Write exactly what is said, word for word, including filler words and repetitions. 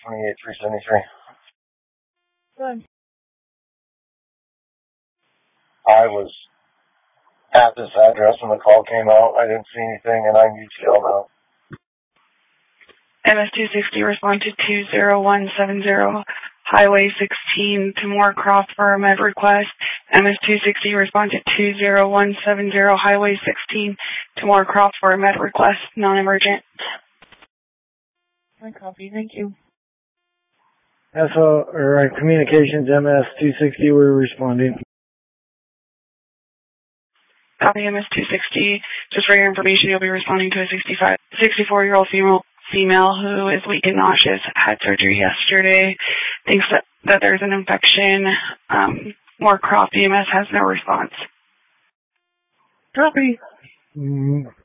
twenty-eight three seventy-three. Good. I was at this address when the call came out. I didn't see anything, and I'm U T L now. M S two sixty, respond to two zero one seven zero, Highway sixteen to Moorcroft for a med request. M S two sixty, respond to two zero one seven zero, Highway sixteen to Moorcroft for a med request, non-emergent. I copy, thank you. S O, or uh, communications M S two sixty, we're responding. Copy M S two sixty. Just for your information, you'll be responding to a sixty-five, sixty-four-year-old female female who is weak and nauseous, had surgery yesterday, thinks that, that there's an infection. Um, Moorcroft E M S has no response. Copy. Mm-hmm.